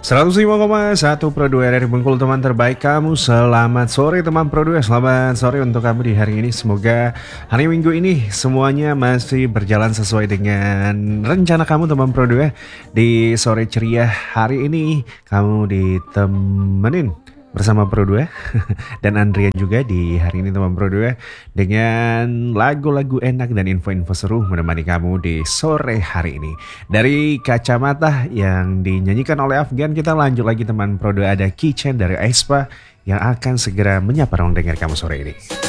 105,1 Pro 2 dari Bengkulu, teman terbaik kamu. Selamat sore teman Pro 2. Selamat sore untuk kamu di hari ini. Semoga hari Minggu ini semuanya masih berjalan sesuai dengan rencana kamu teman Pro 2. Di sore ceria hari ini kamu ditemenin bersama Pro 2 dan Andrea juga di hari ini teman Pro 2 dengan lagu-lagu enak dan info-info seru menemani kamu di sore hari ini. Dari Kacamata yang dinyanyikan oleh Afgan, kita lanjut lagi teman Pro 2, ada Kitchen dari Aespa yang akan segera menyapa ruang dengar kamu sore ini.